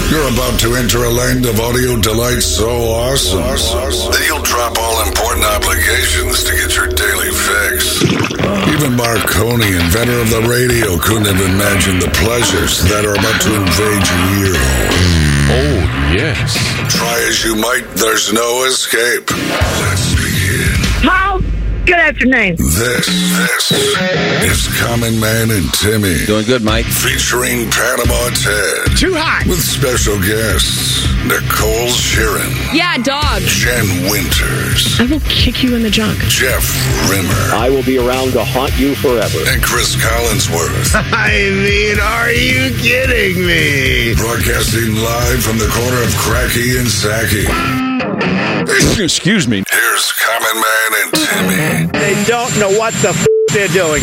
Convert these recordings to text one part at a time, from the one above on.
You're about to enter a land of audio delight so awesome that you'll drop all important obligations to get your daily fix. Even Marconi, inventor of the radio, couldn't have imagined the pleasures that are about to invade your ear hole. Oh, yes. Try as you might, there's no escape. Let's begin. Paul, good afternoon. This is Common Man and Timmy. Doing good, Mike. Featuring Panama Ted. Too hot. With special guests, Nicole Sheeran. Yeah, dog. Jen Winters. I will kick you in the junk. Jeff Rimmer. I will be around to haunt you forever. And Chris Collinsworth. I mean, are you kidding me? Broadcasting live from the corner of Cracky and Sacky. Excuse me. Here's Common Man and Timmy. They don't know what the they're doing.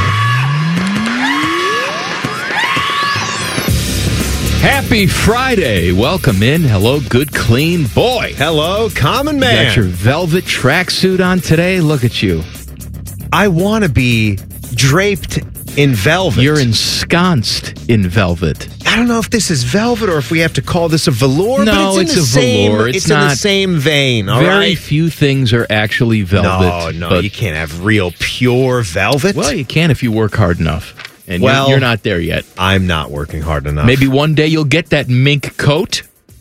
Happy Friday. Welcome in. Hello, good, clean boy. Hello, Common You Man. got your velvet tracksuit on today? Look at you. I want to be draped in velvet. You're ensconced in velvet. I don't know if this is velvet or if we have to call this a velour. No, but it's it's a velour. It's It's in the not- same vein. All Very right. few things are actually velvet. No, but- you can't have real pure velvet. Well, you can if you work hard enough. And Well- you're not there yet. I'm not working hard enough. Maybe one day you'll get that mink coat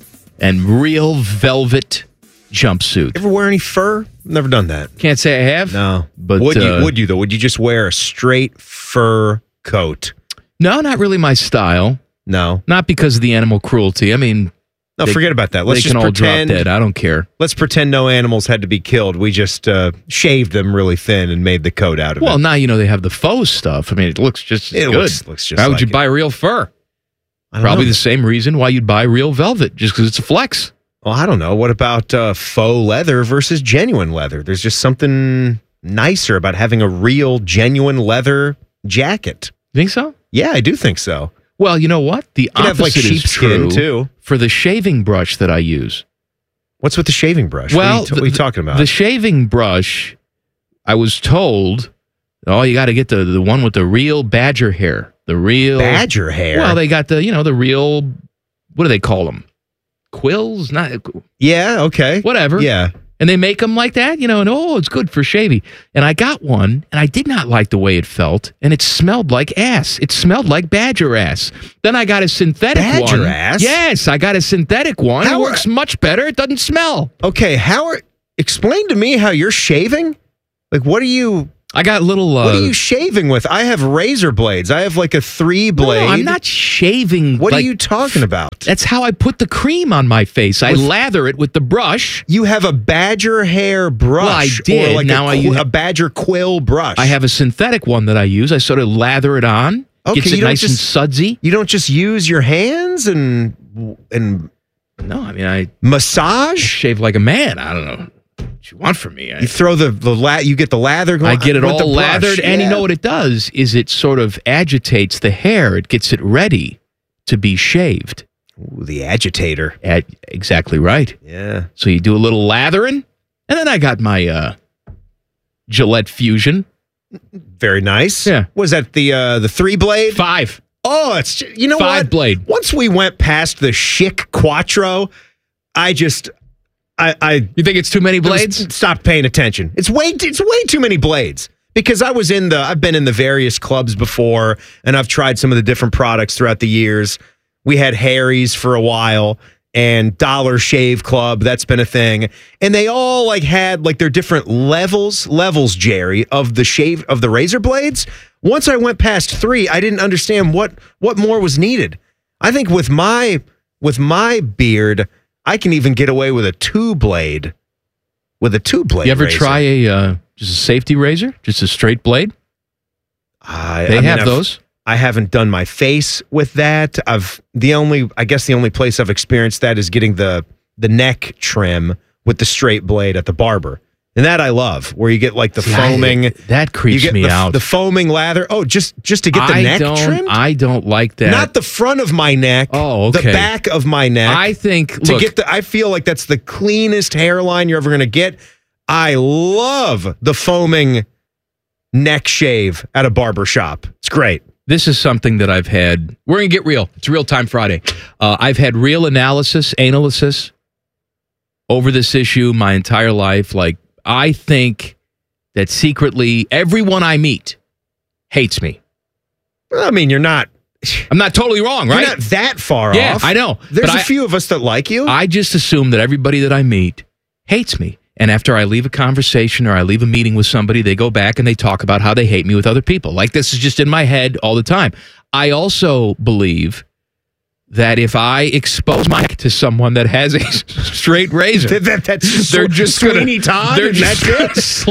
and real velvet jumpsuit. Ever wear any fur? Never done that. Can't say I have. No, But would you though? Would you just wear a straight fur coat? No, not really my style. No, Not because of the animal cruelty. I mean, no. They- Forget about that. Let's they just can all pretend. drop dead. I don't care. Let's pretend no animals had to be killed. We just shaved them really thin and made the coat out of Well, it. now you know they have the faux stuff. I mean, it looks just as It good. looks just Why would like you it. buy real fur? I don't Probably know. the same reason why you'd buy real velvet, just because it's a flex. Well, I don't know. What about faux leather versus genuine leather? There's just something nicer about having a real, genuine leather jacket. You think so? Yeah, I do think so. Well, you know what? The You could have like opposite is sheepskin true too. for the shaving brush that I use. What's with the shaving brush? Well, what are you talking about? The shaving brush, I was told, oh, you got to get the one with the real badger hair. The real badger hair. Well, they got the real, what do they call them? Quills? Not yeah, okay. whatever. Yeah. And they make them like that, and it's good for shaving. And I got one, and I did not like the way it felt, and it smelled like ass. It smelled like badger ass. Then I got a synthetic one. Badger ass? Yes, I got a synthetic one. How it are- works much better. It doesn't smell. Okay, explain to me how you're shaving? Like, what are you What are you shaving with? I have razor blades. I have like a 3-blade. No, I'm not shaving. What are like- you talking about? That's how I put the cream on my face. I lather it with the brush. You have a badger hair brush. Well, I did. Or like Now a badger quill brush. I have a synthetic one that I use. I sort of lather it on. Okay, Gets it you don't nice and just- sudsy. You don't just use your hands and No, I mean, I massage? shave like a man. I don't know what you want from me. You throw you get the lather going. I get it with the all brush. lathered, and you Yeah. know what it does is it sort of agitates the hair. It gets it ready to be shaved. Ooh, the agitator. Exactly right. Yeah. So you do a little lathering, and then I got my Gillette Fusion. Very nice. Yeah. Was that the 3-blade? 5. Oh, it's you know 5 what? blade. Once we went past the Schick Quattro, I You think it's too many blades? stopped paying attention. It's way too many blades. Because I've been in the various clubs before, and I've tried some of the different products throughout the years. We had Harry's for a while, and Dollar Shave Club, that's been a thing. And they all had their different levels, Jerry, of the razor blades. Once I went past 3, I didn't understand what more was needed. I think with my beard, I can even get away with a 2-blade. With a 2-blade. You ever razor. try just a safety razor, just a straight blade? They I have those. I haven't done my face with that. The only place I've experienced that is getting the neck trim with the straight blade at the barber. And that I love, where you get the foaming. That creeps you get me out. The foaming lather. Oh, just to get the neck trimmed? I don't like that. Not the front of my neck. Oh, okay. The back of my neck. I think I feel like that's the cleanest hairline you're ever going to get. I love the foaming neck shave at a barber shop. It's great. This is something that I've had. We're going to get real. It's Real Time Friday. I've had real analysis over this issue my entire life. Like, I think that secretly everyone I meet hates me. Well, I mean, I'm not totally wrong, right? You're not that far Yeah, off. I know. There's a few of us that like you. I just assume that everybody that I meet hates me. And after I leave a conversation or I leave a meeting with somebody, they go back and they talk about how they hate me with other people. Like, this is just in my head all the time. I also believe that if I expose my neck to someone that has a straight razor, they're just Sweeney Todd, they're and just that's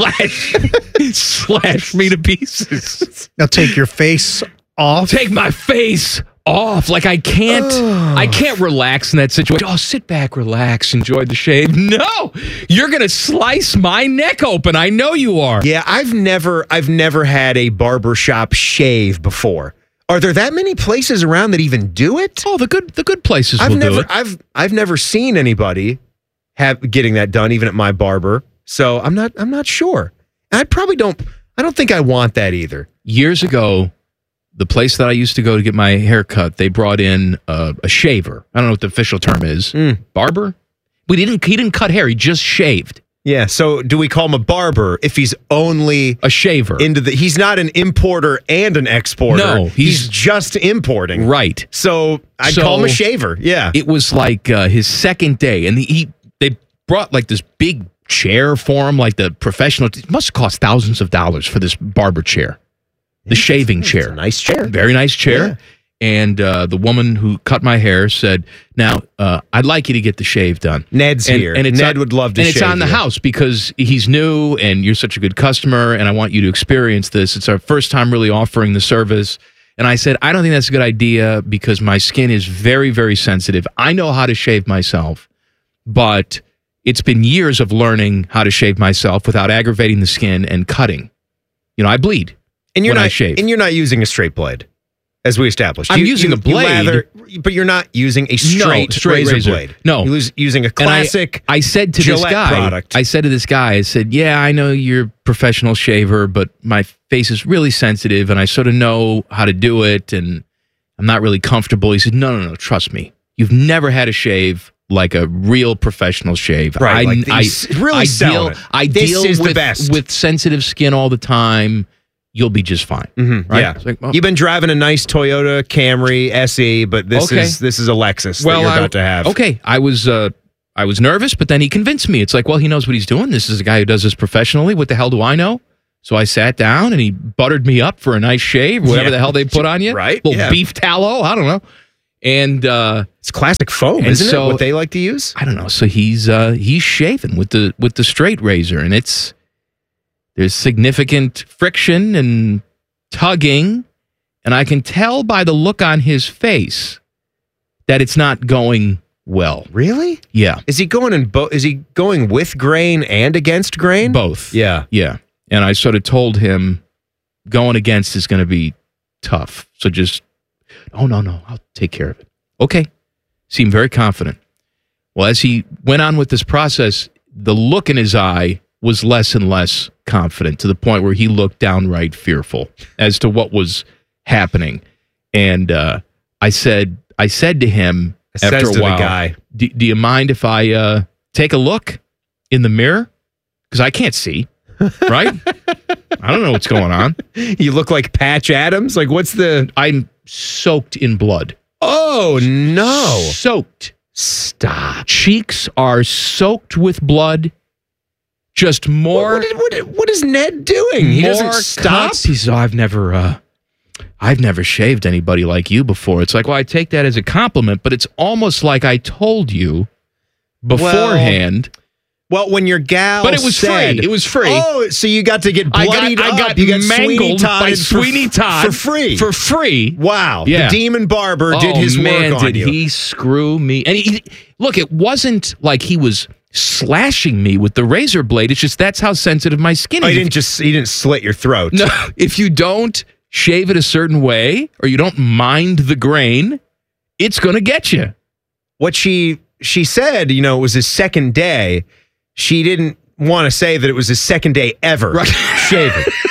it? slash me to pieces. Now take your face off. Take my face off. Like, I can't relax in that situation. Oh, sit back, relax, enjoy the shave. No, you're gonna slice my neck open. I know you are. Yeah, I've never had a barbershop shave before. Are there that many places around that even do it? Oh, the good places will do it. I've never seen anybody getting that done, even at my barber. So I'm not sure. I don't think I want that either. Years ago, the place that I used to go to get my hair cut, they brought in a shaver. I don't know what the official term is. Barber? He didn't cut hair. He just shaved. Yeah. So do we call him a barber if he's only a shaver? He's not an importer and an exporter. No, he's just importing. Right. So I'd call him a shaver. Yeah. It was like his second day, and they brought like this big chair for him, like the professional. It must cost thousands of dollars for this barber chair. The shaving chair. It's a nice chair. Very nice chair. Yeah. And the woman who cut my hair said, now, I'd like you to get the shave done. Ned's here. And Ned would love to shave. And it's on the house because he's new and you're such a good customer and I want you to experience this. It's our first time really offering the service. And I said, I don't think that's a good idea because my skin is very, very sensitive. I know how to shave myself, but it's been years of learning how to shave myself without aggravating the skin and cutting. You know, I bleed. And you're when not I shave. And you're not using a straight blade, as we established. I'm using a blade, but you're not using a straight razor blade. No, you're using a classic. I said to Gillette this guy, product. I said, yeah, I know you're a professional shaver, but my face is really sensitive, and I sort of know how to do it, and I'm not really comfortable. He said, no, trust me, you've never had a shave like a real professional shave. Right, I deal is with, the best. with sensitive skin all the time. You'll be just fine. Mm-hmm. Right? Yeah. Like, well, you've been driving a nice Toyota Camry SE, but this is a Lexus that you're about to have. Okay. I was nervous, but then he convinced me. It's like, well, he knows what he's doing. This is a guy who does this professionally. What the hell do I know? So I sat down and he buttered me up for a nice shave, whatever the hell they put on you. Right. Little beef tallow. I don't know. And it's classic foam, isn't it? What they like to use? I don't know. So he's shaving with the straight razor, and there's significant friction and tugging, and I can tell by the look on his face that it's not going well. Really? Yeah. Is he going Is he going with grain and against grain? Both. Yeah. Yeah. And I sort of told him going against is going to be tough. So just, no, I'll take care of it. Okay. Seemed very confident. Well, as he went on with this process, the look in his eye was less and less confident to the point where he looked downright fearful as to what was happening. And I said to him after a while, guy, do you mind if I take a look in the mirror? Because I can't see, right? I don't know what's going on. You look like Patch Adams. Like, I'm soaked in blood. Oh, no. Soaked. Stop. Cheeks are soaked with blood. Just more. What is Ned doing? He doesn't stop. Cuts. He said, I've never shaved anybody like you before. It's like, well, I take that as a compliment, but it's almost like I told you beforehand. Well, when your gal but it was said, free. It was free. Oh, so you got to get bloodied I got up. You got mangled by Sweeney Todd for free. For free. Wow. Yeah. The demon barber did his work on did you. He screw me. And look, it wasn't like he was slashing me with the razor blade. It's just that's how sensitive my skin is. He didn't slit your throat. No, if you don't shave it a certain way or you don't mind the grain, it's going to get you. What she said, it was his second day. She didn't want to say that it was his second day ever shaving.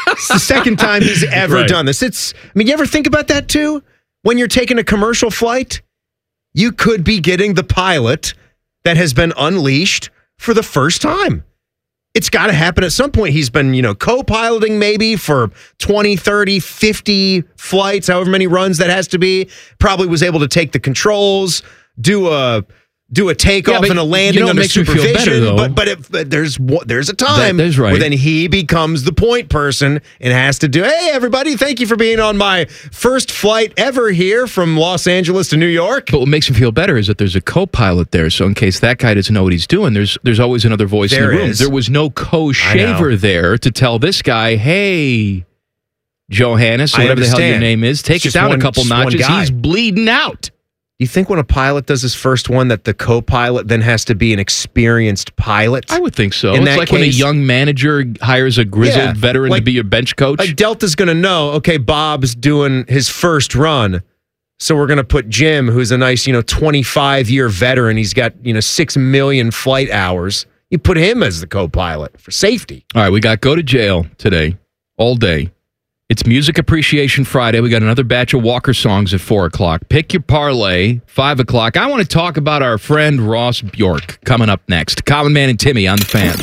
It's the second time he's ever done this. You ever think about that too? When you're taking a commercial flight, you could be getting the pilot that has been unleashed for the first time. It's got to happen at some point. He's been, co-piloting maybe for 20, 30, 50 flights, however many runs that has to be. Probably was able to take the controls, do a takeoff and a landing under supervision. But there's a time where then he becomes the point person and has to do, hey, everybody, thank you for being on my first flight ever here from Los Angeles to New York. But what makes him feel better is that there's a co-pilot there. So in case that guy doesn't know what he's doing, there's always another voice in the room. There was no co-shaver there to tell this guy, hey, Johannes, or whatever the hell your name is, take it down a couple notches. He's bleeding out. You think when a pilot does his first one that the co-pilot then has to be an experienced pilot? I would think so. It's like when a young manager hires a grizzled veteran to be your bench coach. Like Delta's going to know, okay, Bob's doing his first run, so we're going to put Jim, who's a nice, 25-year veteran. He's got, 6 million flight hours. You put him as the co-pilot for safety. All right, we got Go to Jail today, all day. It's Music Appreciation Friday. We got another batch of Walker songs at 4 o'clock. Pick your parlay, 5 o'clock. I want to talk about our friend Ross Bjork coming up next. Common Man and Timmy on the Fan.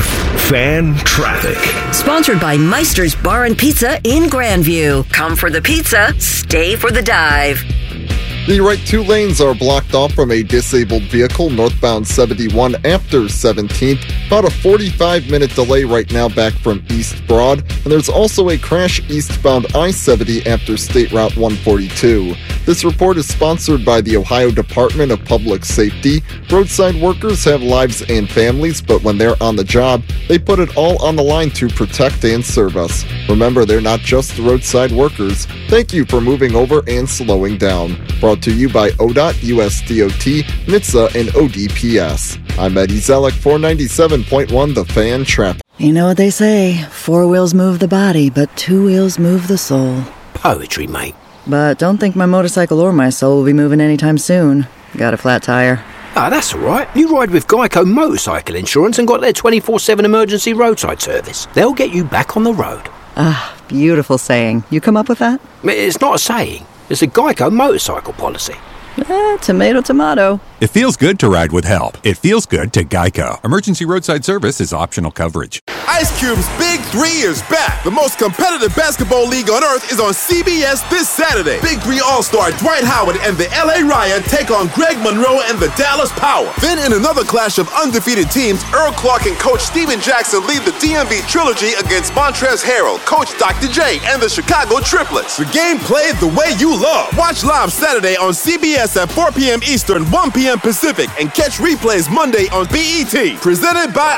Fan Traffic. Sponsored by Meister's Bar and Pizza in Grandview. Come for the pizza, stay for the dive. The right 2 lanes are blocked off from a disabled vehicle northbound 71 after 17th. About a 45-minute delay right now back from East Broad. And there's also a crash eastbound I-70 after State Route 142. This report is sponsored by the Ohio Department of Public Safety. Roadside workers have lives and families, but when they're on the job, they put it all on the line to protect and serve us. Remember, they're not just roadside workers. Thank you for moving over and slowing down. Brought to you by ODOT, USDOT, NHTSA, and ODPS. I'm Eddie Zellick, 497.1 The Fan Traffic. You know what they say, 4 wheels move the body, but 2 wheels move the soul. Poetry, mate. But don't think my motorcycle or my soul will be moving anytime soon. Got a flat tire. Ah, that's all right. You ride with Geico Motorcycle Insurance and got their 24/7 emergency roadside service. They'll get you back on the road. Ah, beautiful saying. You come up with that? It's not a saying. It's a Geico motorcycle policy. Tomato, tomato. It feels good to ride with help. It feels good to Geico. Emergency roadside service is optional coverage. Ice Cube's Big 3 is back. The most competitive basketball league on earth is on CBS this Saturday. Big 3 All-Star Dwight Howard and the LA Riot take on Greg Monroe and the Dallas Power. Then in another clash of undefeated teams, Earl Clark and Coach Steven Jackson lead the DMV Trilogy against Montrezl Harrell, Coach Dr. J, and the Chicago Triplets. The game played the way you love. Watch live Saturday on CBS at 4 p.m. Eastern, 1 p.m. Pacific, and catch replays Monday on BET. Presented by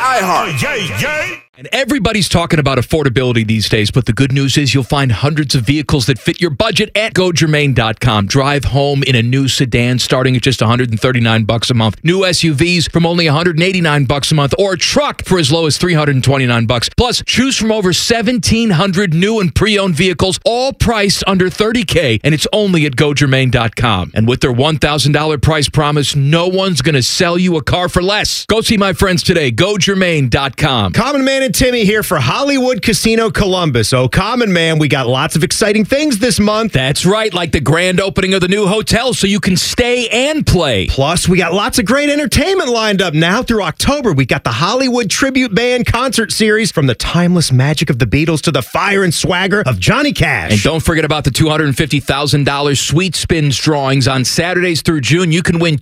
iHeart. And everybody's talking about affordability these days, but the good news is you'll find hundreds of vehicles that fit your budget at GoGermain.com. Drive home in a new sedan starting at just $139 a month. New SUVs from only $189 a month, or a truck for as low as $329. Plus, choose from over 1,700 new and pre-owned vehicles, all priced under $30K, and it's only at GoGermain.com. And with their $1,000 price promise, no one's going to sell you a car for less. Go see my friends today. GoGermain.com. Common Man and Timmy here for Hollywood Casino Columbus. Oh, Common Man, we got lots of exciting things this month. That's right, like the grand opening of the new hotel so you can stay and play. Plus, we got lots of great entertainment lined up now through October. We got the Hollywood Tribute Band concert series, from the timeless magic of the Beatles to the fire and swagger of Johnny Cash. And don't forget about the $250,000 Sweet Spins drawings on Saturdays through June. You can win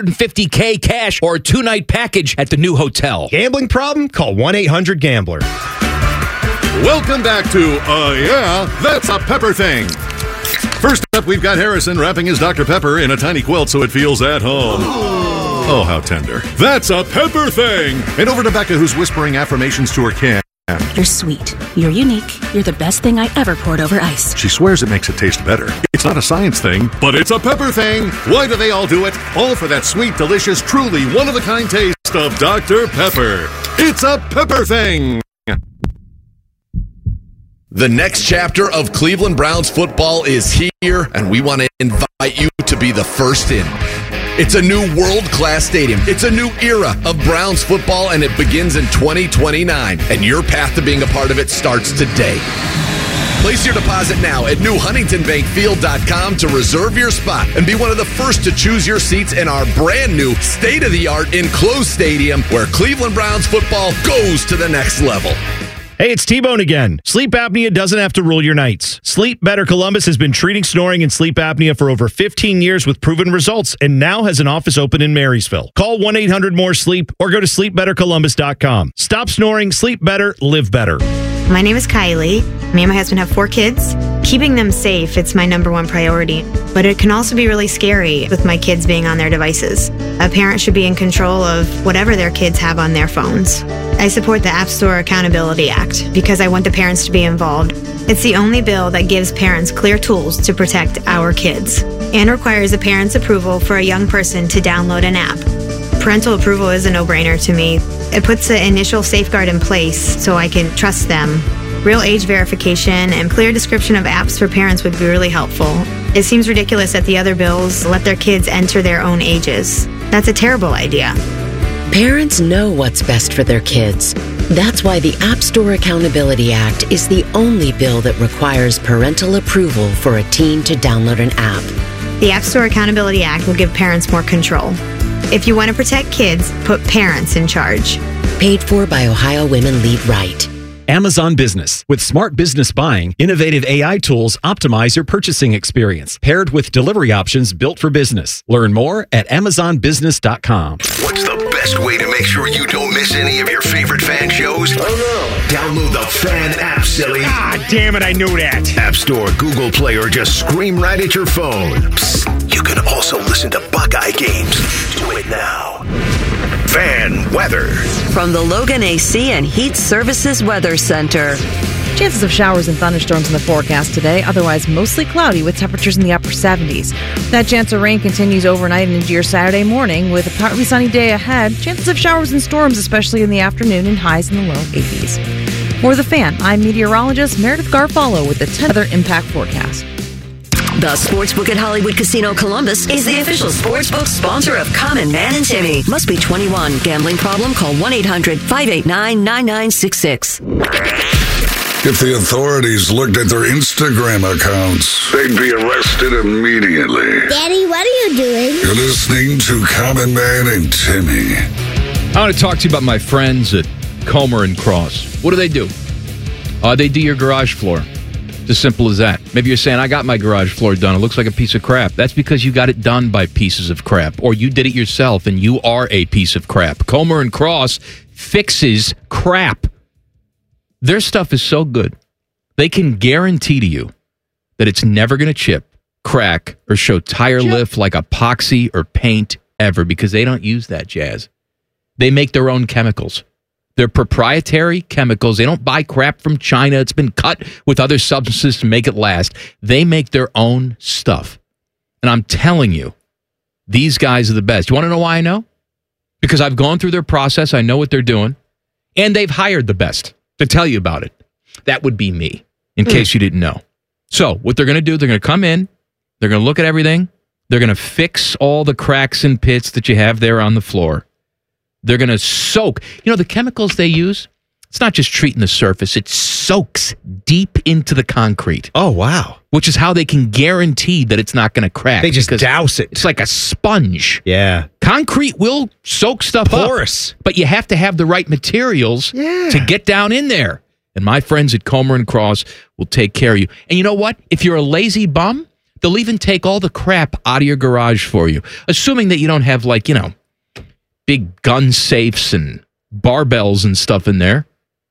$250K cash or a 2-night package at the new hotel. Gambling problem? Call 1-800-GAMBLER. Welcome back to Yeah, That's a Pepper Thing. First up, we've got Harrison wrapping his Dr. Pepper in a tiny quilt so it feels at home. Oh, how tender. That's a Pepper Thing. And over to Becca, who's whispering affirmations to her can. You're sweet. You're unique. You're the best thing I ever poured over ice. She swears it makes it taste better. It's not a science thing, but it's a pepper thing. Why do they all do it? All for that sweet, delicious, truly one-of-a-kind taste of Dr. Pepper. It's a pepper thing. The next chapter of Cleveland Browns football is here, and we want to invite you to be the first in. It's a new world-class stadium. It's a new era of Browns football, and it begins in 2029. And your path to being a part of it starts today. Place your deposit now at newhuntingtonbankfield.com to reserve your spot and be one of the first to choose your seats in our brand new state-of-the-art enclosed stadium where Cleveland Browns football goes to the next level. Hey, it's T-Bone again. Sleep apnea doesn't have to rule your nights. Sleep Better Columbus has been treating snoring and sleep apnea for over 15 years with proven results and now has an office open in Marysville. Call 1-800-MORE-SLEEP or go to sleepbettercolumbus.com. Stop snoring, sleep better, live better. My name is Kylie. Me and my husband have 4 kids. Keeping them safe, it's my number one priority. But it can also be really scary with my kids being on their devices. A parent should be in control of whatever their kids have on their phones. I support the App Store Accountability Act because I want the parents to be involved. It's the only bill that gives parents clear tools to protect our kids and requires a parent's approval for a young person to download an app. Parental approval is a no-brainer to me. It puts the initial safeguard in place so I can trust them. Real age verification and clear description of apps for parents would be really helpful. It seems ridiculous that the other bills let their kids enter their own ages. That's a terrible idea. Parents know what's best for their kids. That's why the App Store Accountability Act is the only bill that requires parental approval for a teen to download an app. The App Store Accountability Act will give parents more control. If you want to protect kids, put parents in charge. Paid for by Ohio Women Lead Right. Amazon Business. With smart business buying, innovative AI tools optimize your purchasing experience, paired with delivery options built for business. Learn more at amazonbusiness.com. What's the best way to make sure you don't miss any of your favorite fan shows? Oh no. Download the Fan app, silly. Ah, damn it, I knew that. App Store, Google Play, or just scream right at your phone. Psst, you can also listen to Buckeye games. Do it now. Fan weather. From the Logan AC and Heat Services Weather Center. Chances of showers and thunderstorms in the forecast today, otherwise mostly cloudy with temperatures in the upper 70s. That chance of rain continues overnight and into your Saturday morning with a partly sunny day ahead. Chances of showers and storms, especially in the afternoon, and highs in the low 80s. For The Fan, I'm meteorologist Meredith Garfalo with the 10th Weather Impact Forecast. The Sportsbook at Hollywood Casino Columbus is the official sportsbook sponsor of Common Man and Timmy. Must be 21. Gambling problem? Call 1-800-589-9966. If the authorities looked at their Instagram accounts, they'd be arrested immediately. Daddy, what are you doing? You're listening to Common Man and Timmy. I want to talk to you about my friends at Comer and Cross. What do? They do your garage floor. It's as simple as that. Maybe you're saying, I got my garage floor done. It looks like a piece of crap. That's because you got it done by pieces of crap. Or you did it yourself and you are a piece of crap. Comer and Cross fixes crap. Their stuff is so good. They can guarantee to you that it's never going to chip, crack, or show tire lift like epoxy or paint ever because they don't use that jazz. They make their own chemicals. They're proprietary chemicals. They don't buy crap from China. It's been cut with other substances to make it last. They make their own stuff. And I'm telling you, these guys are the best. You want to know why I know? Because I've gone through their process. I know what they're doing. And they've hired the best to tell you about it. That would be me, in case you didn't know. So what they're going to do, they're going to come in. They're going to look at everything. They're going to fix all the cracks and pits that you have there on the floor. They're going to soak. You know, the chemicals they use, it's not just treating the surface. It soaks deep into the concrete. Oh, wow. Which is how they can guarantee that it's not going to crack. They just douse it. It's like a sponge. Yeah. Concrete will soak stuff Porous. up. But you have to have the right materials to get down in there. And my friends at Comer and Cross will take care of you. And you know what? If you're a lazy bum, they'll even take all the crap out of your garage for you. Assuming that you don't have, like, you know, big gun safes and barbells and stuff in there.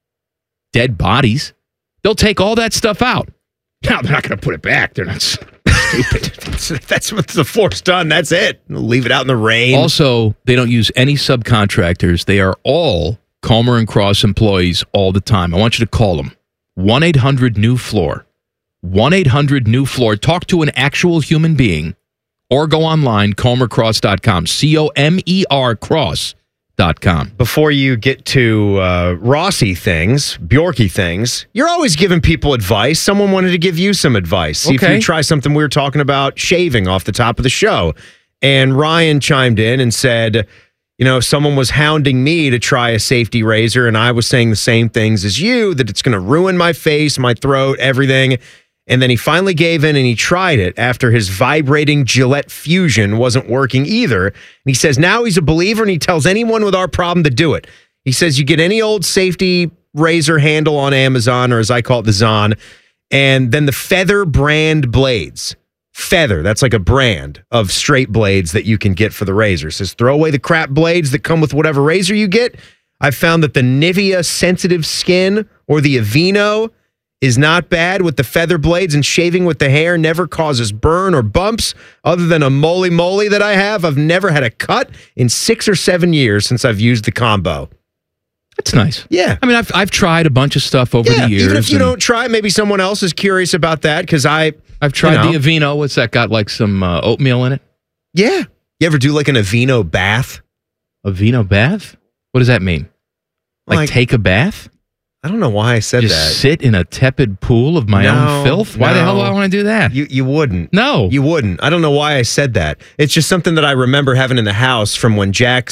Dead bodies. They'll take all that stuff out. Now, they're not going to put it back. They're not stupid. That's what the floor's done. That's it. They'll leave it out in the rain. Also, they don't use any subcontractors. They are all Comer and Cross employees all the time. I want you to call them. 1-800-NEW-FLOOR. 1-800-NEW-FLOOR. Talk to an actual human being. Or go online, comercross.com. COMER cross.com. Before you get to Rossi things, Bjorky things, you're always giving people advice. Someone wanted to give you some advice. See if you try something we were talking about, shaving off the top of the show. And Ryan chimed in and said, someone was hounding me to try a safety razor, and I was saying the same things as you, that it's going to ruin my face, my throat, everything. And then he finally gave in and he tried it after his vibrating Gillette Fusion wasn't working either. And he says now he's a believer and he tells anyone with our problem to do it. He says you get any old safety razor handle on Amazon, or as I call it, the Zon, and then the Feather brand blades. Feather, that's like a brand of straight blades that you can get for the razor. It says throw away the crap blades that come with whatever razor you get. I've found that the Nivea Sensitive Skin or the Aveeno is not bad with the feather blades, and shaving with the hair never causes burn or bumps. Other than a moly that I have, I've never had a cut in 6 or 7 years since I've used the combo. That's nice. Yeah. I mean, I've tried a bunch of stuff over the years. Even if you don't try it, maybe someone else is curious about that, because I've tried the Aveeno. What's that got, like some oatmeal in it? Yeah. You ever do like an Aveeno bath? Aveeno bath? What does that mean? Like take a bath? I don't know why I said Just that. Sit in a tepid pool of my own filth? Why the hell do I want to do that? You wouldn't. No. You wouldn't. I don't know why I said that. It's just something that I remember having in the house from when Jack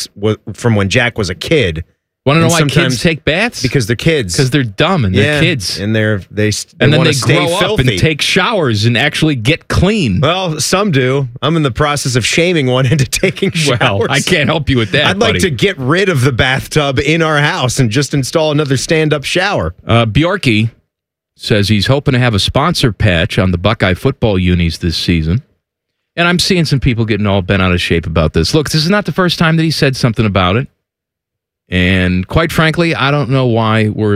was a kid. Want to know why kids take baths? Because they're kids. Because they're dumb and they're kids. And they then want they to stay grow up filthy. and take showers and actually get clean. Well, some do. I'm in the process of shaming one into taking showers. Well, I can't help you with that, I'd buddy. like to get rid of the bathtub in our house and just install another stand-up shower. Bjorky says he's hoping to have a sponsor patch on the Buckeye football unis this season. And I'm seeing some people getting all bent out of shape about this. Look, this is not the first time that he said something about it. And quite frankly, I don't know why we're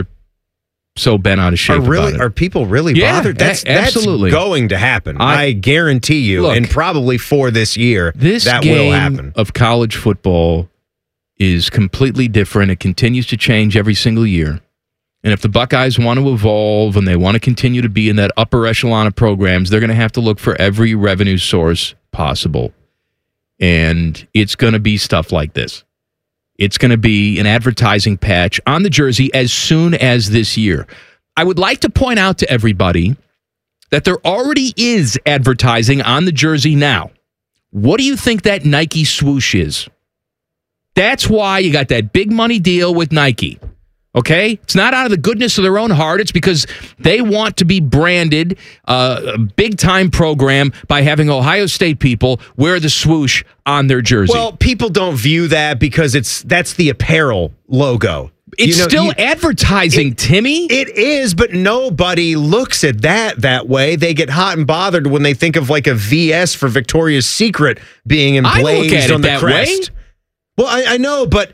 so bent out of shape about it. Are people really bothered? Absolutely. That's going to happen. I guarantee you, Look, and probably for this year, this that game will happen. Of college football is completely different. It continues to change every single year. And if the Buckeyes want to evolve and they want to continue to be in that upper echelon of programs, they're going to have to look for every revenue source possible. And it's going to be stuff like this. It's going to be an advertising patch on the jersey as soon as this year. I would like to point out to everybody that there already is advertising on the jersey now. What do you think that Nike swoosh is? That's why you got that big money deal with Nike. Okay? It's not out of the goodness of their own heart. It's because they want to be branded a big-time program by having Ohio State people wear the swoosh on their jersey. Well, people don't view that because that's the apparel logo. It's still advertising, Timmy. It is, but nobody looks at that way. They get hot and bothered when they think of like a VS for Victoria's Secret being emblazoned on the crest. Well, I know, but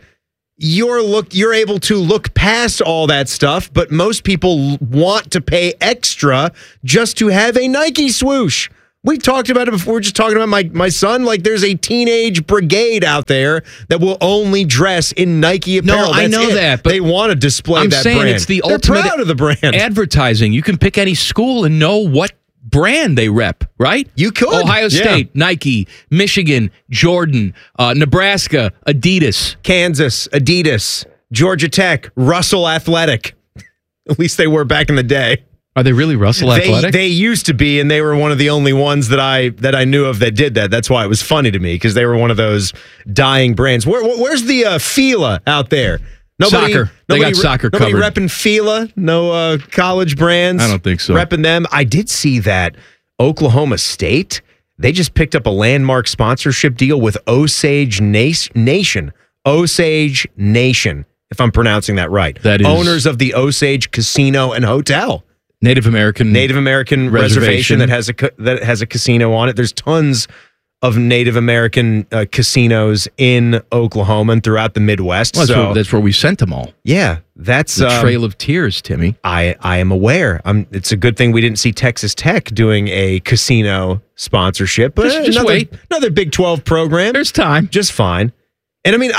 you're able to look past all that stuff, but most people want to pay extra just to have a Nike swoosh. We talked about it before. We're just talking about my son. Like, there's a teenage brigade out there that will only dress in Nike apparel. No, I know that, but they want to display that brand. I'm saying it's the ultimate They're proud of the brand. Advertising. You can pick any school and know what brand they rep, right? You could. Ohio State, Nike, Michigan, Jordan, Nebraska, Adidas. Kansas, Adidas, Georgia Tech, Russell Athletic. At least they were back in the day. Are they really Russell Athletic? They used to be, and they were one of the only ones that I knew of that did that. That's why it was funny to me, because they were one of those dying brands. Where's the Fila out there? Soccer. They got soccer nobody covered. Repping Fila? No college brands? I don't think so. Repping them? I did see that Oklahoma State, they just picked up a landmark sponsorship deal with Osage Nation. Osage Nation, if I'm pronouncing that right. That is owners of the Osage Casino and Hotel. Native American reservation that has a casino on it. There's tons of Native American casinos in Oklahoma and throughout the Midwest. Well, that's where we sent them all. Yeah, that's the Trail of Tears, Timmy. I am aware. It's a good thing we didn't see Texas Tech doing a casino sponsorship. But just wait. Another Big 12 program. There's time. Just fine. And I mean,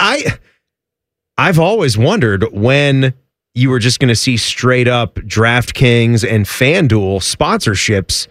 I've always wondered when you were just going to see straight up DraftKings and FanDuel sponsorships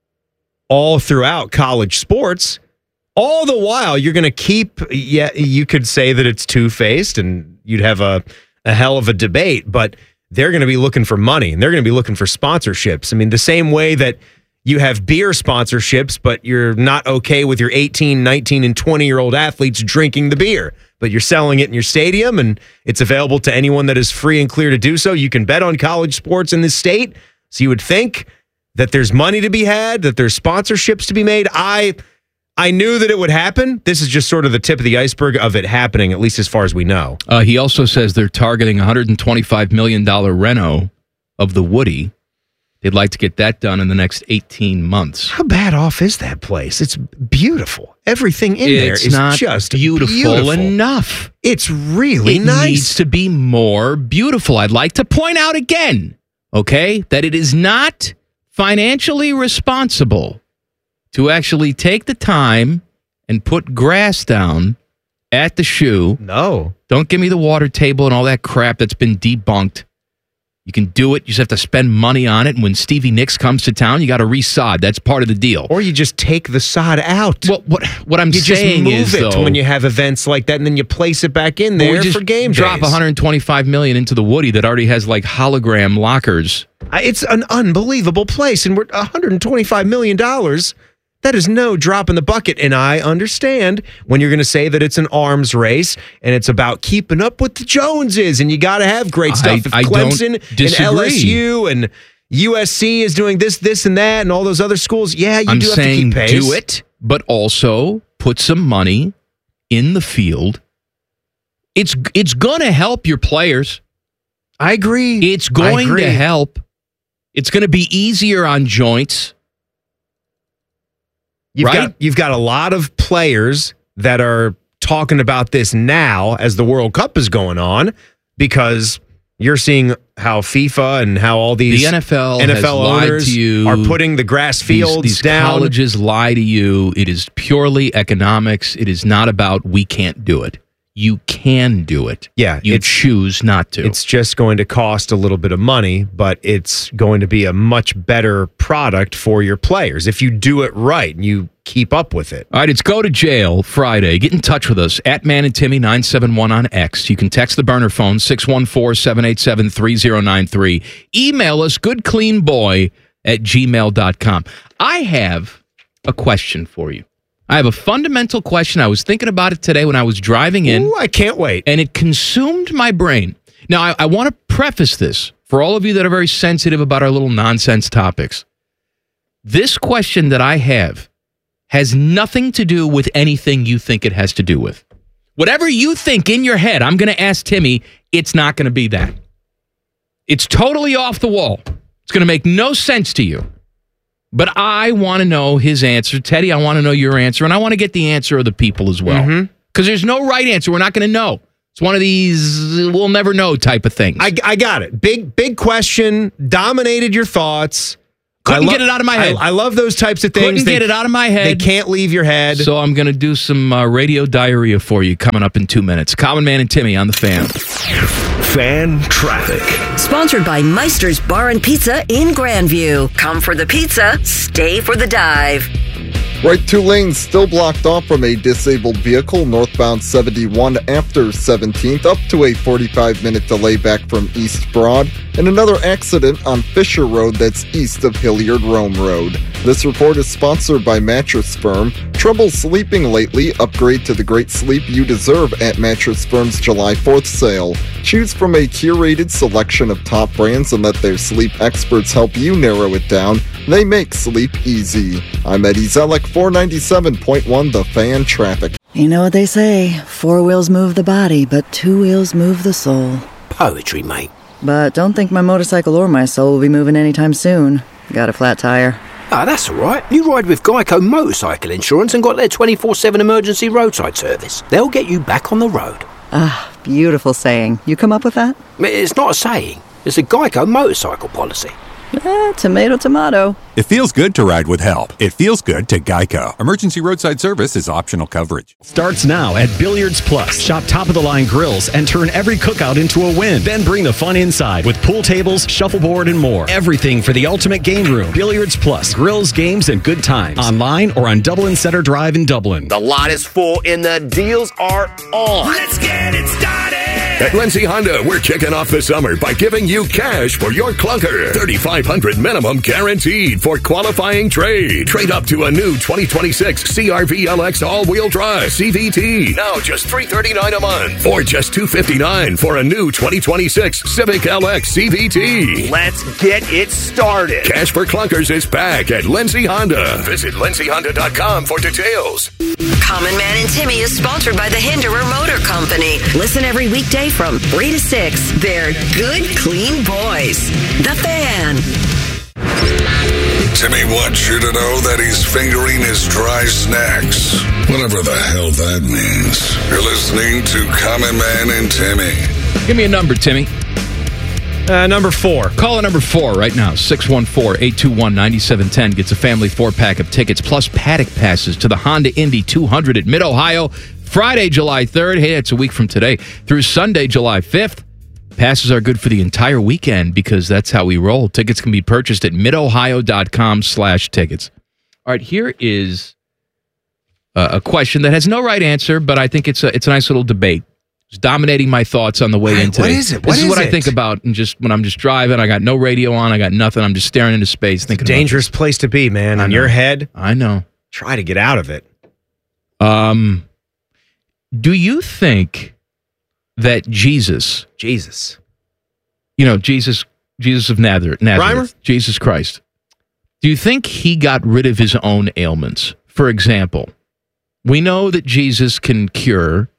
all throughout college sports. All the while, you're going to keep, you could say that it's two-faced and you'd have a hell of a debate, but they're going to be looking for money and they're going to be looking for sponsorships. I mean, the same way that you have beer sponsorships, but you're not okay with your 18, 19, and 20-year-old athletes drinking the beer. But you're selling it in your stadium, and it's available to anyone that is free and clear to do so. You can bet on college sports in this state. So you would think that there's money to be had, that there's sponsorships to be made. I knew that it would happen. This is just sort of the tip of the iceberg of it happening, at least as far as we know. He also says they're targeting $125 million reno of the Woody. They'd like to get that done in the next 18 months. How bad off is that place? It's beautiful. Everything in there is not just beautiful enough. It's really nice. It needs to be more beautiful. I'd like to point out again, okay, that it is not financially responsible to actually take the time and put grass down at the shoe. No. Don't give me the water table and all that crap that's been debunked. You can do it. You just have to spend money on it. And when Stevie Nicks comes to town, you got to resod. That's part of the deal. Or you just take the sod out. Well, what I'm saying is, you just move it when you have events like that, and then you place it back in there for game drop days. $125 million into the Woody that already has like hologram lockers. It's an unbelievable place, and we're $125 million. That is no drop in the bucket, and I understand when you're going to say that it's an arms race and it's about keeping up with the Joneses, and you got to have great stuff. If Clemson and LSU and USC is doing this, and that, and all those other schools, yeah, you do have to keep pace. Do it, but also put some money in the field. It's going to help your players. I agree. It's going to help. It's going to be easier on joints. You've got a lot of players that are talking about this now as the World Cup is going on, because you're seeing how FIFA and how all these the NFL owners to you. Are putting the grass fields these down. Colleges lie to you. It is purely economics. It is not about we can't do it. You can do it. Yeah, you choose not to. It's just going to cost a little bit of money, but it's going to be a much better product for your players if you do it right and you keep up with it. All right, it's Go to Jail Friday. Get in touch with us at Man and Timmy 971 on X. You can text the burner phone 614-787-3093. Email us goodcleanboy@gmail.com. I have a question for you. I have a fundamental question. I was thinking about it today when I was driving in. Ooh, I can't wait. And it consumed my brain. Now, I want to preface this for all of you that are very sensitive about our little nonsense topics. This question that I have has nothing to do with anything you think it has to do with. Whatever you think in your head, I'm going to ask Timmy, it's not going to be that. It's totally off the wall. It's going to make no sense to you. But I want to know his answer. Teddy, I want to know your answer, and I want to get the answer of the people as well. Because there's no right answer. We're not going to know. It's one of these we'll never know type of things. I got it. Big question. Dominated your thoughts. Couldn't get it out of my head. I love those types of things. Couldn't get it out of my head. They can't leave your head. So I'm going to do some radio diarrhea for you coming up in 2 minutes. Common Man and Timmy on the Fan. Fan Traffic. Sponsored by Meister's Bar and Pizza in Grandview. Come for the pizza, stay for the dive. Right 2 lanes still blocked off from a disabled vehicle northbound 71 after 17th, up to a 45-minute delay back from East Broad, and another accident on Fisher Road that's east of Hilliard-Rome Road. This report is sponsored by Mattress Firm. Trouble sleeping lately? Upgrade to the great sleep you deserve at Mattress Firm's July 4th sale. Choose from a curated selection of top brands and let their sleep experts help you narrow it down. They make sleep easy. I'm Eddie Zellick, 497.1 The Fan Traffic. You know what they say, 4 wheels move the body, but 2 wheels move the soul. Poetry, mate. But don't think my motorcycle or my soul will be moving anytime soon. Got a flat tire. Ah, that's all right. You ride with Geico Motorcycle Insurance and got their 24/7 emergency roadside service. They'll get you back on the road. Ah, beautiful saying. You come up with that? It's not a saying. It's a Geico motorcycle policy. Tomato, tomato. It feels good to ride with help. It feels good to Geico. Emergency roadside service is optional coverage. Starts now at Billiards Plus. Shop top-of-the-line grills and turn every cookout into a win. Then bring the fun inside with pool tables, shuffleboard, and more. Everything for the ultimate game room. Billiards Plus. Grills, games, and good times. Online or on Dublin Center Drive in Dublin. The lot is full and the deals are on. Let's get it started. At Lindsay Honda, we're kicking off the summer by giving you cash for your clunker. $3,500 minimum guaranteed for qualifying trade. Trade up to a new 2026 CR-V LX all-wheel drive CVT. Now just $339 a month. Or just $259 for a new 2026 Civic LX CVT. Let's get it started. Cash for clunkers is back at Lindsay Honda. Visit lindsayhonda.com for details. Common Man and Timmy is sponsored by the Hinderer Motor Company. Listen every weekday from 3 to 6. They're good, clean boys. The Fan. Timmy wants you to know that he's fingering his dry snacks. Whatever the hell that means. You're listening to Common Man and Timmy. Give me a number, Timmy. Number 4. Caller number 4 right now. 614-821-9710 gets a family 4-pack of tickets plus paddock passes to the Honda Indy 200 at Mid-Ohio. Friday, July 3rd. Hey, it's a week from today. Through Sunday, July 5th. Passes are good for the entire weekend because that's how we roll. Tickets can be purchased at midohio.com/tickets. All right, here is a question that has no right answer, but I think it's a nice little debate. It's dominating my thoughts on the way in today. What is it? This is what I think about and just when I'm just driving. I got no radio on. I got nothing. I'm just staring into space thinking about Dangerous place to be, man. In your head. I know. Try to get out of it. Do you think that Jesus, you know, Jesus of Nazareth, Reimer? Jesus Christ, do you think he got rid of his own ailments? For example, we know that Jesus can cured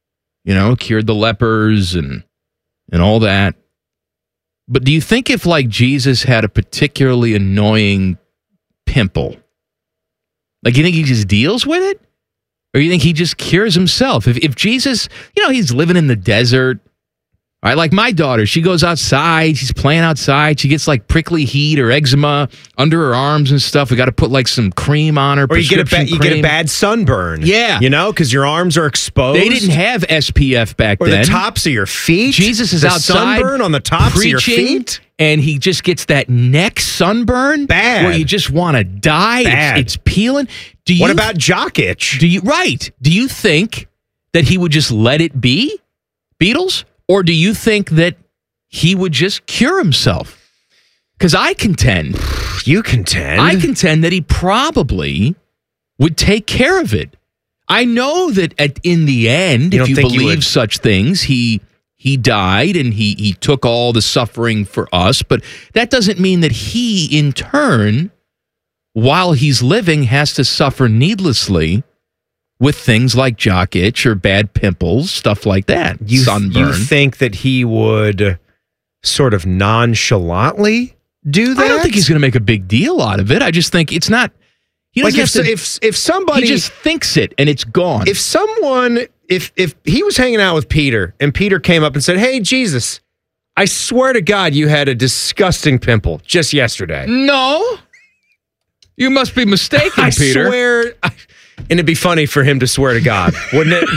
the lepers and all that. But do you think if, like, Jesus had a particularly annoying pimple, like, you think he just deals with it? Or you think he just cures himself? If Jesus, he's living in the desert. All right, like my daughter, she goes outside, she's playing outside, she gets like prickly heat or eczema under her arms and stuff. We got to put like some cream on her. Or you get a bad sunburn. Yeah. Because your arms are exposed. They didn't have SPF back then. Or the tops of your feet. Jesus is outside. Sunburn on the tops of your feet. And he just gets that neck sunburn. Bad. Where you just want to die. Bad. It's peeling. What about jock itch? Do you think that he would just let it be, Beatles? Or do you think that he would just cure himself? Because I contend. You contend? I contend that he probably would take care of it. I know that in the end, if you believe such things, he died and he took all the suffering for us. But that doesn't mean that he, in turn, while he's living, has to suffer needlessly with things like jock itch or bad pimples, stuff like that. Sunburn. You think that he would sort of nonchalantly do that? I don't think he's going to make a big deal out of it. I just think it's not. He doesn't have to, if somebody he just thinks it and it's gone. If he was hanging out with Peter and Peter came up and said, "Hey, Jesus, I swear to God, you had a disgusting pimple just yesterday." No, you must be mistaken, Peter. I swear. And it'd be funny for him to swear to God, wouldn't it?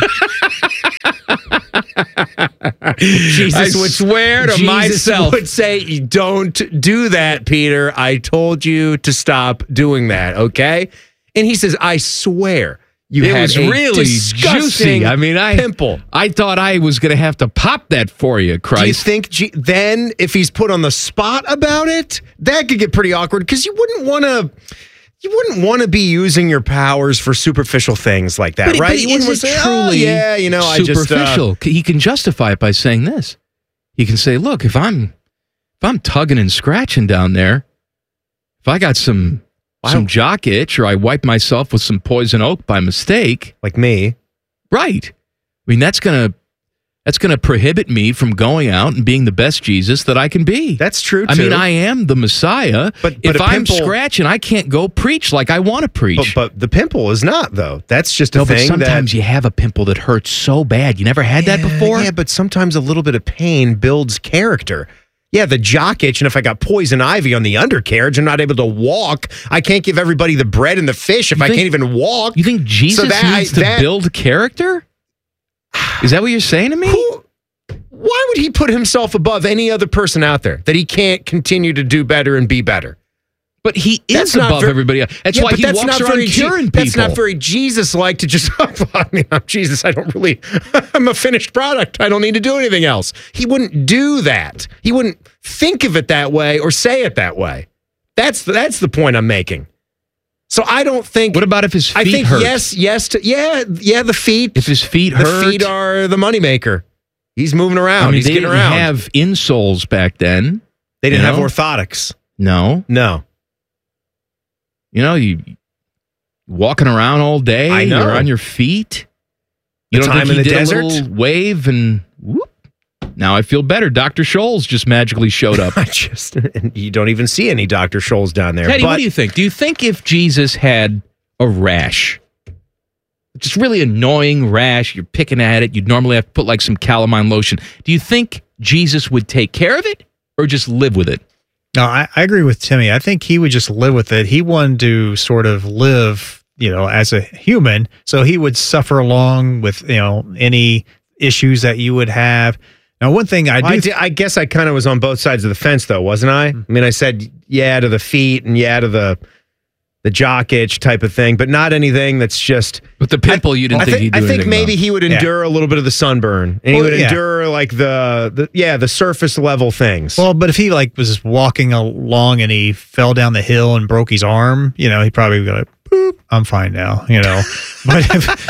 Jesus would swear to myself. Would say, "Don't do that, Peter. I told you to stop doing that, okay?" And he says, "I swear you had a really disgusting juicy. I mean, pimple." I thought I was going to have to pop that for you, Christ. Do you think then if he's put on the spot about it, that could get pretty awkward because you wouldn't want to be using your powers for superficial things like that, right? But is it truly superficial? He can justify it by saying this. He can say, "Look, if I'm tugging and scratching down there, if I got some jock itch or I wipe myself with some poison oak by mistake, like me, right? I mean, that's gonna prohibit me from going out and being the best Jesus that I can be. That's true, too. I mean, I am the Messiah. But if I'm scratching, I can't go preach like I want to preach. But the pimple is not, though. That's just a thing. But sometimes you have a pimple that hurts so bad. You never had that before? Yeah, but sometimes a little bit of pain builds character. Yeah, the jock itch, and if I got poison ivy on the undercarriage, I'm not able to walk. I can't give everybody the bread and the fish if I can't even walk. You think Jesus needs to build character? Is that what you're saying to me? Why would he put himself above any other person out there that he can't continue to do better and be better? But he is above everybody else. That's why he walks around curing people. That's not very Jesus-like to just, I mean, I'm Jesus. I'm a finished product. I don't need to do anything else. He wouldn't do that. He wouldn't think of it that way or say it that way. That's the point I'm making. So I don't think. What about if his feet I think hurt? yes, the feet. If his feet hurt. The feet are the moneymaker. He's moving around. I mean, He's they getting didn't around. have insoles back then. They didn't have orthotics. No. You walking around all day. I know. You're on your feet. You don't time think in he the did desert? a little wave and whoop. Now I feel better. Dr. Scholl's just magically showed up. And you don't even see any Dr. Scholl's down there. Teddy, what do you think? Do you think if Jesus had a rash, just really annoying rash, you're picking at it, you'd normally have to put like some calamine lotion. Do you think Jesus would take care of it or just live with it? No, I agree with Timmy. I think he would just live with it. He wanted to sort of live, as a human. So he would suffer along with, any issues that you would have. Now, one thing I guess I kind of was on both sides of the fence, though, wasn't I? I mean, I said yeah to the feet and yeah to the jock itch type of thing, but not anything that's just. But the pimple, you didn't think he'd do I think anything maybe about. he would endure a little bit of the sunburn, and he would endure like the surface level things. Well, but if he was walking along and he fell down the hill and broke his arm, he probably would go like, boop, I'm fine now, But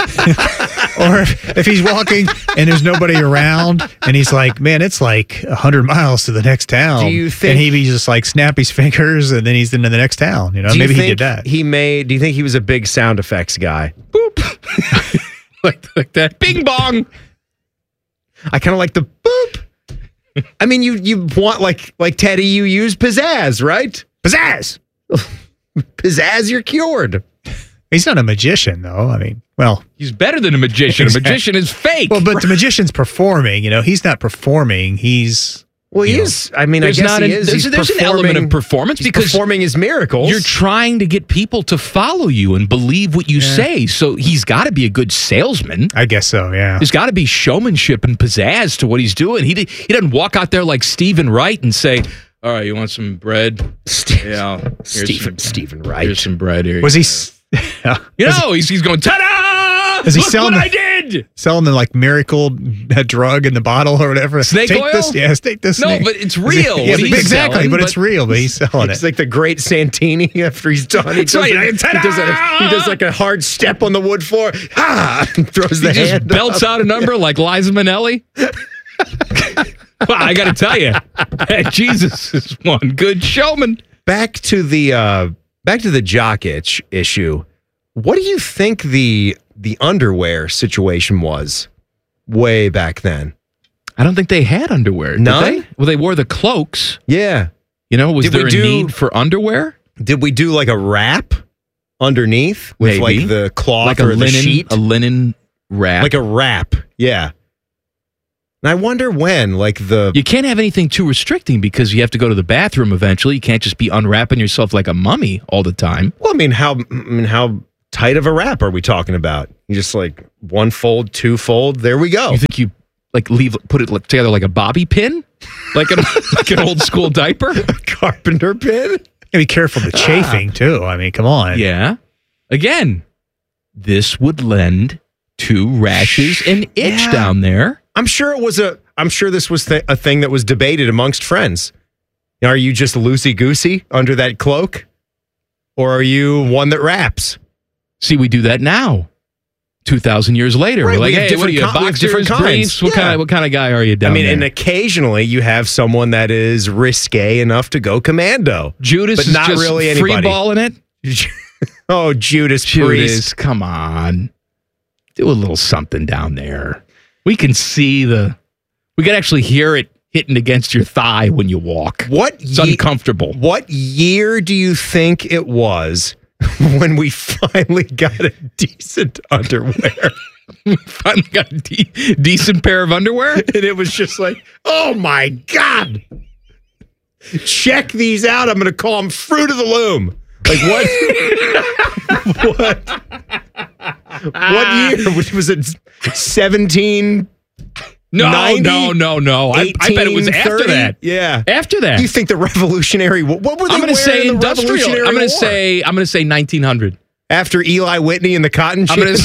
if he's walking and there's nobody around and he's like, man, it's like 100 miles to the next town. Do you think? And he'd be just like snap his fingers and then he's into the next town. Maybe he did that. Do you think he was a big sound effects guy? Boop. like that. Bing bong. I kind of like the boop. I mean, you want like Teddy, you use pizzazz, right? Pizzazz. Pizzazz, you're cured. He's not a magician, though. I mean, well, he's better than a magician. Exactly. A magician is fake. Well, but the magician's performing. He's not performing. He's. Well, he is. I mean, I guess he is. There's an element of performance because performing his miracles. You're trying to get people to follow you and believe what you say. So he's got to be a good salesman. I guess so. Yeah. There's got to be showmanship and pizzazz to what he's doing. He doesn't walk out there like Stephen Wright and say, "All right, you want some bread?" Stephen Wright. Here's some bread here. Was he? He's going, ta-da! Is he Look selling what I did! Selling the miracle drug in the bottle or whatever. Snake take oil? This, take this. No, snake. but it's real. Yeah, exactly, selling, but it's real. But he's selling It's it. like the great Santini after he's done. He does like a hard step on the wood floor. And throws the He just hand belts up. out a number like Liza Minnelli. Well, I got to tell you, Jesus is one good showman. Back to the jock itch issue. What do you think the underwear situation was way back then? I don't think they had underwear. None? Did they? Well, they wore the cloaks. Yeah. Was there a need for underwear? Did we do like a wrap underneath with Maybe. like the cloth Like or a the linen, sheet? a linen wrap. Like a wrap. Yeah. And I wonder when, You can't have anything too restricting because you have to go to the bathroom eventually. You can't just be unwrapping yourself like a mummy all the time. Well, I mean, how tight of a wrap are we talking about? You just like one fold, two fold. There we go. You think you put it together like a bobby pin, like an old school diaper, a carpenter pin? Be careful the chafing too. I mean, come on. Yeah. Again, this would lend to rashes and itch down there. I'm sure this was a thing that was debated amongst friends. Are you just loosey goosey under that cloak, or are you one that wraps? See, we do that now. 2,000 years later, Right, we're like, we have hey, what are you, different boxers, kinds. briefs? What kind of guy are you down I mean, there? and occasionally you have someone that is risque enough to go commando. Judas but is not just really anybody. free balling it. Oh, Judas Priest. Come on. Do a little something down there. We can we can actually hear it hitting against your thigh when you walk. It's uncomfortable. What year do you think it was when we finally got a decent underwear? We finally got a decent pair of underwear? And it was just like, oh my God. Check these out. I'm going to call them Fruit of the Loom. Like what? What year? Which was it? 17 No. 90? I bet it was after 1830? that. Yeah. After that. You think the Revolutionary What were they I'm going to say wearing in the industrial. Revolutionary I'm going to War? say 1900. After Eli Whitney and the cotton I'm gin?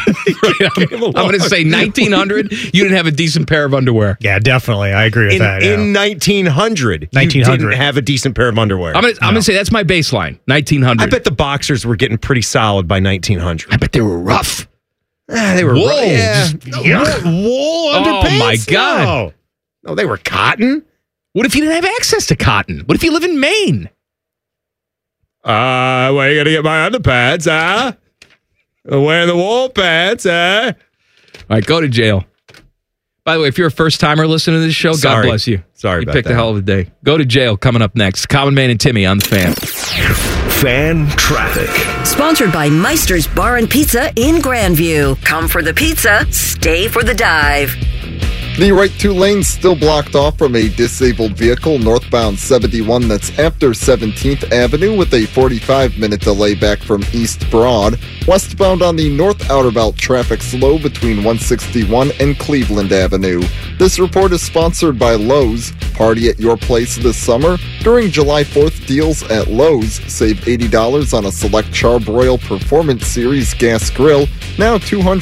going to say 1900. You didn't have a decent pair of underwear. Yeah, definitely. I agree with that. In 1900, you 1900. didn't have a decent pair of underwear. I'm going to say that's my baseline. 1900. I bet the boxers were getting pretty solid by 1900. I bet they were rough. They were Wool. rough. Yeah. Oh, Wool underpants? my God. No, they were cotton. What if you didn't have access to cotton? What if you live in Maine? Where are you going to get my underpants, huh? I'm wearing the wool pants, huh? All right, go to jail. By the way, if you're a first-timer listening to this show, Sorry. God bless you. Sorry you about picked that. a hell of a day. Go to jail coming up next. Common Man and Timmy on The Fan. Fan traffic. Sponsored by Meister's Bar and Pizza in Grandview. Come for the pizza, stay for the dive. The right two lanes still blocked off from a disabled vehicle northbound 71 that's after 17th Avenue with a 45-minute delay back from East Broad. Westbound on the North Outer Belt, traffic slow between 161 and Cleveland Avenue. This report is sponsored by Lowe's. Party at your place this summer. During July 4th, deals at Lowe's. Save $80 on a select Charbroil Performance Series gas grill, now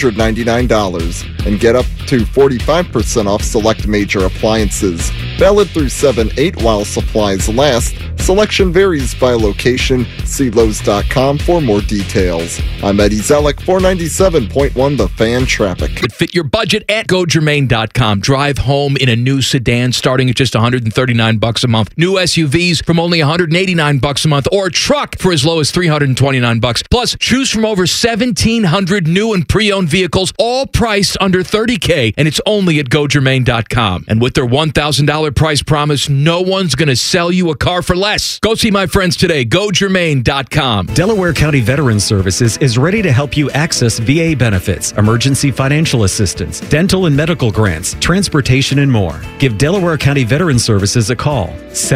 $299. And get up to 45% off select major appliances. Valid through 7/8 while supplies last. Selection varies by location. See Lowe's.com for more details. I'm Eddie Zellick, 497.1 The Fan Traffic. It fit your budget at GoGermain.com. Drive home in a new sedan starting at just $139 a month. New SUVs from only $189 a month, or a truck for as low as $329. Plus, choose from over 1,700 new and pre-owned vehicles, all priced under $30K, and it's only at GoGermain.com. And with their $1,000 price promise, no one's going to sell you a car for less. Go see my friends today. GoGermain.com. Delaware County Veterans Services is ready to help you access VA benefits, emergency financial assistance, dental and medical grants, transportation, and more. Give Delaware County Veterans Services a call,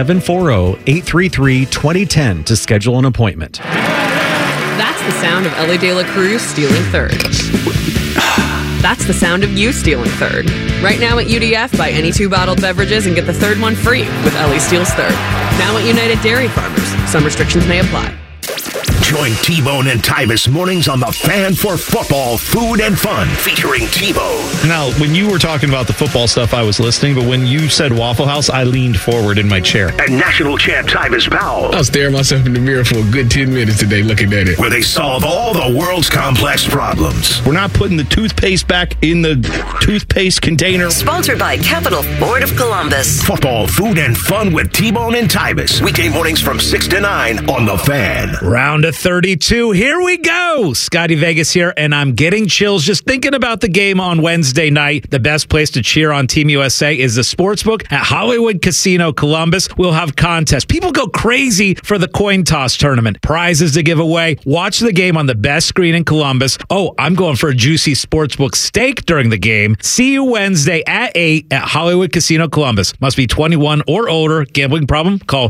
740-833-2010 to schedule an appointment. That's the sound of Ellie De La Cruz stealing third. That's the sound of you stealing third. Right now at UDF, buy any 2 bottled beverages and get the third one free with Ellie Steals Third. Now at United Dairy Farmers. Some restrictions may apply. Join T-Bone and Tyvis mornings on The Fan for football, food, and fun, featuring T-Bone. Now, when you were talking about the football stuff, I was listening, but when you said Waffle House, I leaned forward in my chair. And national champ Tyvis Powell. I was staring myself in the mirror for a good 10 minutes today looking at it. Where they solve all the world's complex problems. We're not putting the toothpaste back in the toothpaste container. Sponsored by Capital Ford of Columbus. Football, food, and fun with T-Bone and Tyvis. Weekday mornings from 6 to 9 on The Fan. Round of 32. Here we go. Scotty Vegas here, and I'm getting chills just thinking about the game on Wednesday night. The best place to cheer on Team USA is the Sportsbook at Hollywood Casino Columbus. We'll have contests. People go crazy for the coin toss tournament. Prizes to give away. Watch the game on the best screen in Columbus. Oh, I'm going for a juicy Sportsbook steak during the game. See you Wednesday at 8 at Hollywood Casino Columbus. Must be 21 or older. Gambling problem? Call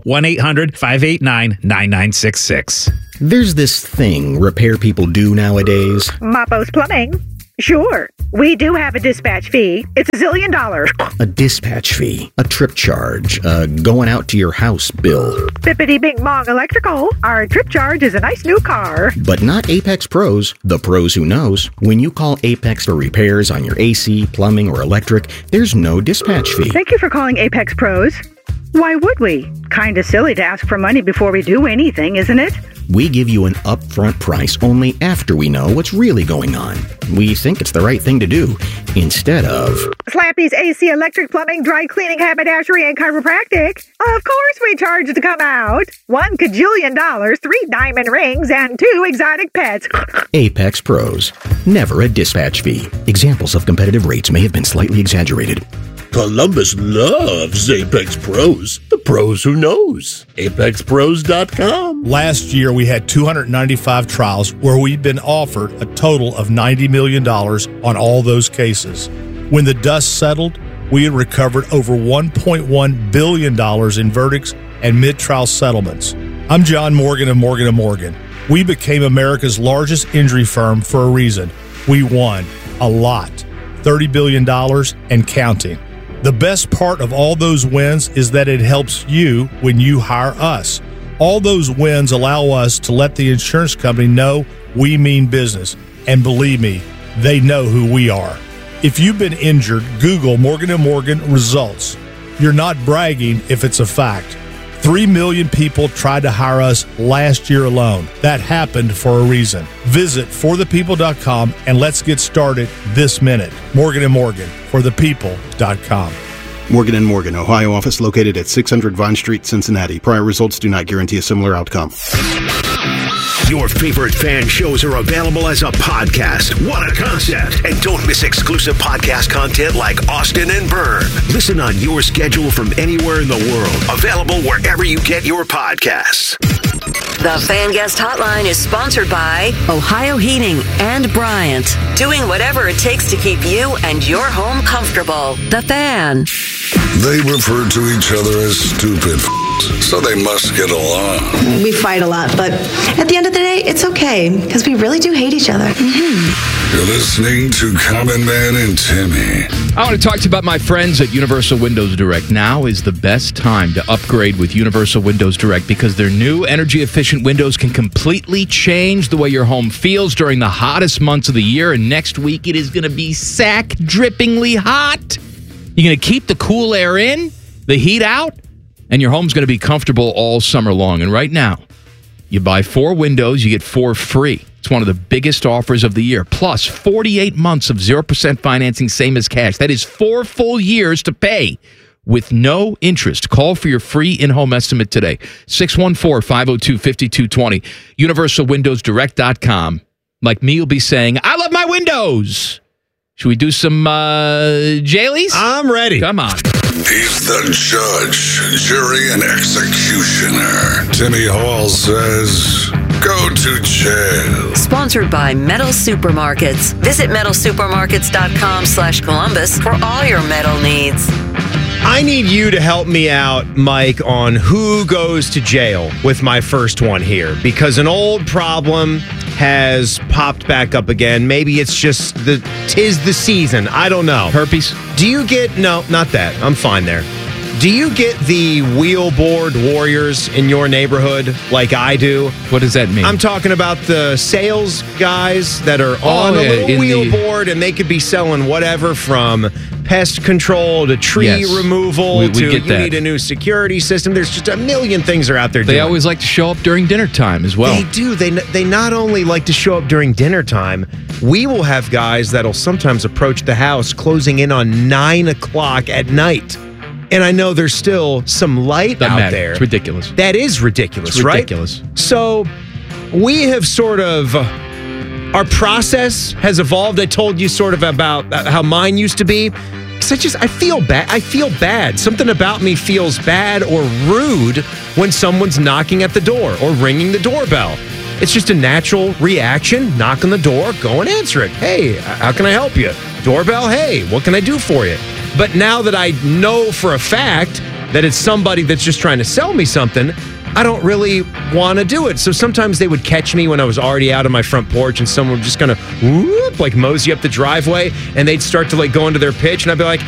1-800-589-9966. There's this thing repair people do nowadays. Mapo's Plumbing. Sure. We do have a dispatch fee. It's $1 zillion. A dispatch fee, a trip charge, going out to your house bill. Bippity Bing Bong Electrical. Our trip charge is a nice new car. But not Apex Pros, the pros who knows. When you call Apex for repairs on your AC, plumbing, or electric, there's no dispatch fee. Thank you for calling Apex Pros. Why would we? Kinda silly to ask for money before we do anything, isn't it? We give you an upfront price only after we know what's really going on. We think it's the right thing to do, instead of... Slappy's AC, electric, plumbing, dry cleaning, haberdashery, and chiropractic. Of course we charge to come out. $1 kajillion, 3 diamond rings, and 2 exotic pets. Apex Pros. Never a dispatch fee. Examples of competitive rates may have been slightly exaggerated. Columbus loves Apex Pros. The pros who knows. ApexPros.com. Last year, we had 295 trials where we'd been offered a total of $90 million on all those cases. When the dust settled, we had recovered over $1.1 billion in verdicts and mid-trial settlements. I'm John Morgan of Morgan & Morgan. We became America's largest injury firm for a reason. We won a lot. $30 billion and counting. The best part of all those wins is that it helps you when you hire us. All those wins allow us to let the insurance company know we mean business. And believe me, they know who we are. If you've been injured, Google Morgan & Morgan results. You're not bragging if it's a fact. 3 million people tried to hire us last year alone. That happened for a reason. Visit forthepeople.com and let's get started this minute. Morgan & Morgan, forthepeople.com. Morgan & Morgan, Ohio office located at 600 Vine Street, Cincinnati. Prior results do not guarantee a similar outcome. Your favorite fan shows are available as a podcast. What a concept. And don't miss exclusive podcast content like Austin and Byrne. Listen on your schedule from anywhere in the world. Available wherever you get your podcasts. The Fan Guest Hotline is sponsored by Ohio Heating and Bryant. Doing whatever it takes to keep you and your home comfortable. The Fan. They refer to each other as stupid so they must get along. We fight a lot, but at the end of the day, it's okay, because we really do hate each other. Mm-hmm. You're listening to Common Man and Timmy. I want to talk to you about my friends at Universal Windows Direct. Now is the best time to upgrade with Universal Windows Direct because their new energy-efficient windows can completely change the way your home feels during the hottest months of the year. And next week, it is going to be sack-drippingly hot. You're going to keep the cool air in, the heat out, and your home's going to be comfortable all summer long. And right now, you buy 4 windows, you get 4 free. It's one of the biggest offers of the year. Plus, 48 months of 0% financing, same as cash. That is 4 full years to pay with no interest. Call for your free in-home estimate today. 614-502-5220. UniversalWindowsDirect.com. Like me, you'll be saying, I love my windows. Should we do some Jayleys? I'm ready. Come on. He's the judge, jury, and executioner. Timmy Hall says, go to jail. Sponsored by Metal Supermarkets. Visit metalsupermarkets.com/Columbus for all your metal needs. I need you to help me out, Mike, on who goes to jail with my first one here, because an old problem has popped back up again. Maybe it's just tis the season. I don't know. Herpes? Do you get, no, not that. I'm fine there. Do you get the wheelboard warriors in your neighborhood like I do? What does that mean? I'm talking about the sales guys that are on a little wheelboard and they could be selling whatever from pest control to tree removal we to get you that. need a new security system. There's just a million things are out there doing. They always like to show up during dinner time as well. They do. They not only like to show up during dinner time, we will have guys that'll sometimes approach the house closing in on 9 o'clock at night. And I know there's still some light Doesn't out matter. there. It's ridiculous. That is ridiculous, It's right? ridiculous. So we have sort of, our process has evolved. I told you sort of about how mine used to be. Because I feel bad. I feel bad. Something about me feels bad or rude when someone's knocking at the door or ringing the doorbell. It's just a natural reaction. Knock on the door, go and answer it. Hey, how can I help you? Doorbell, hey, what can I do for you? But now that I know for a fact that it's somebody that's just trying to sell me something, I don't really want to do it. So sometimes they would catch me when I was already out on my front porch and someone would just kind of whoop, like mosey up the driveway and they'd start to like go into their pitch and I'd be like,